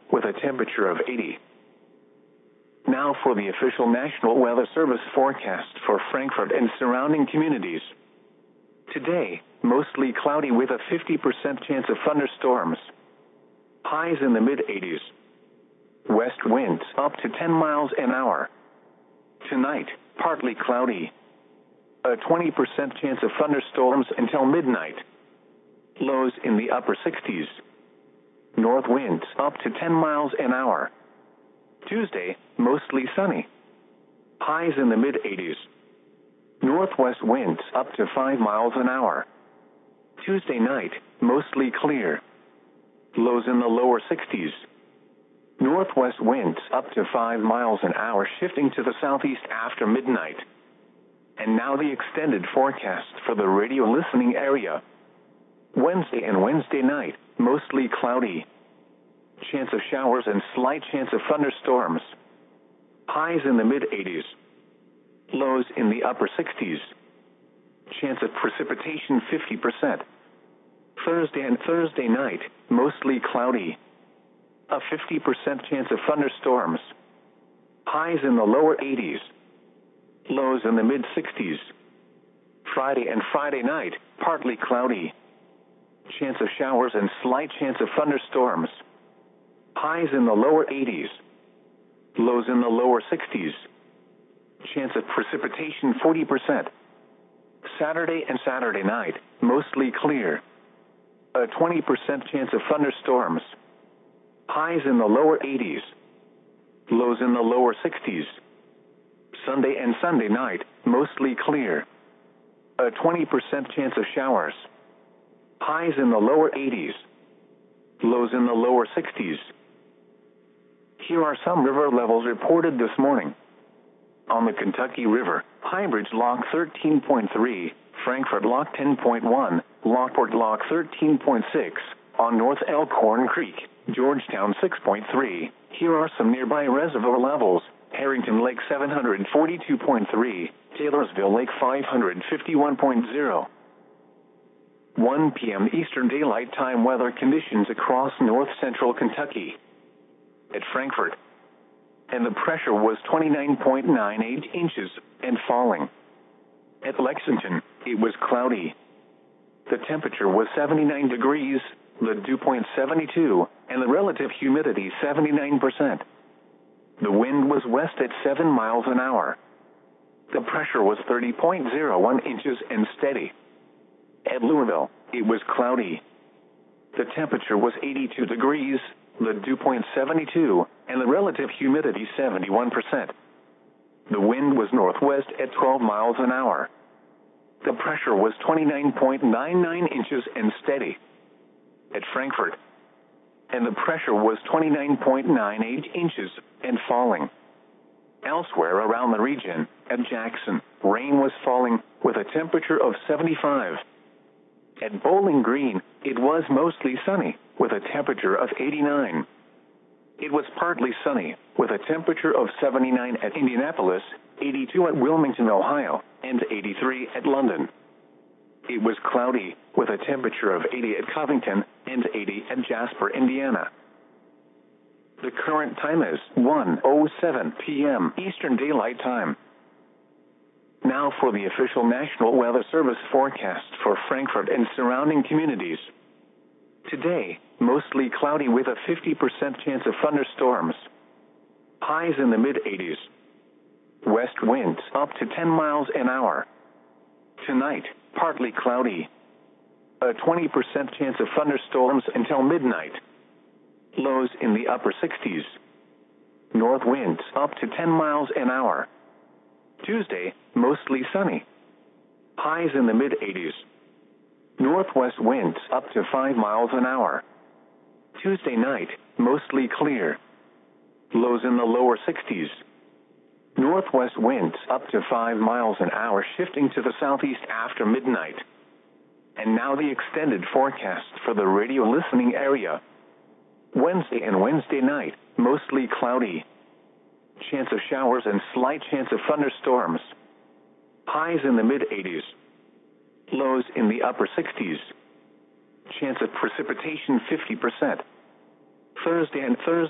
with a temperature of 80. Now for the official National Weather Service forecast for Frankfurt and surrounding communities. Today, mostly cloudy with a 50% chance of thunderstorms. Highs in the mid-80s. West winds up to 10 miles an hour. Tonight, partly cloudy. A 20% chance of thunderstorms until midnight. Lows in the upper 60s. North winds up to 10 miles an hour. Tuesday, mostly sunny. Highs in the mid-80s. Northwest winds up to 5 miles an hour. Tuesday night, mostly clear. Lows in the lower 60s. Northwest winds up to 5 miles an hour, shifting to the southeast after midnight. And now the extended forecast for the radio listening area. Wednesday and Wednesday night, mostly cloudy. Chance of showers and slight chance of thunderstorms. Highs in the mid-80s. Lows in the upper 60s. Chance of precipitation 50%. Thursday and Thursday night, mostly cloudy. A 50% chance of thunderstorms. Highs in the lower 80s. Lows in the mid-60s. Friday and Friday night, partly cloudy. Chance of showers and slight chance of thunderstorms. Highs in the lower 80s. Lows in the lower 60s. Chance of precipitation 40%. Saturday and Saturday night, mostly clear. A 20% chance of thunderstorms. Highs in the lower 80s. Lows in the lower 60s. Sunday and Sunday night, mostly clear. A 20% chance of showers. Highs in the lower 80s. Lows in the lower 60s. Here are some river levels reported this morning. On the Kentucky River, Highbridge Lock 13.3, Frankfurt Lock 10.1, Lockport Lock 13.6, on North Elkhorn Creek, Georgetown 6.3. Here are some nearby reservoir levels. Harrington Lake 742.3, Taylorsville Lake 551.0. 1 p.m. Eastern Daylight Time weather conditions across north-central Kentucky. At Frankfurt, and the pressure was 29.98 inches and falling. At Lexington, it was cloudy. The temperature was 79 degrees, the dew point 72, and the relative humidity 79%. The wind was west at 7 miles an hour. The pressure was 30.01 inches and steady. At Louisville, it was cloudy. The temperature was 82 degrees, the dew point 72, and the relative humidity 71%. The wind was northwest at 12 miles an hour. The pressure was 29.99 inches and steady. At Frankfurt, and the pressure was 29.98 inches and falling. Elsewhere around the region, at Jackson, rain was falling with a temperature of 75. At Bowling Green, it was mostly sunny with a temperature of 89. It was partly sunny with a temperature of 79 at Indianapolis, 82 at Wilmington, Ohio, and 83 at London. It was cloudy with a temperature of 80 at Covington and 80 at Jasper, Indiana. The current time is 1:07 p.m. Eastern Daylight Time. Now for the official National Weather Service forecast for Frankfurt and surrounding communities. Today, mostly cloudy with a 50% chance of thunderstorms. Highs in the mid-80s. West winds up to 10 miles an hour. Tonight, partly cloudy. A 20% chance of thunderstorms until midnight. Lows in the upper 60s. North winds up to 10 miles an hour. Tuesday, mostly sunny. Highs in the mid-80s. Northwest winds up to 5 miles an hour. Tuesday night, mostly clear. Lows in the lower 60s. Northwest winds up to 5 miles an hour, shifting to the southeast after midnight. And now the extended forecast for the radio listening area. Wednesday and Wednesday night, mostly cloudy. Chance of showers and slight chance of thunderstorms. Highs in the mid-80s. Lows in the upper 60s. Chance of precipitation 50%. Thursday and Thursday.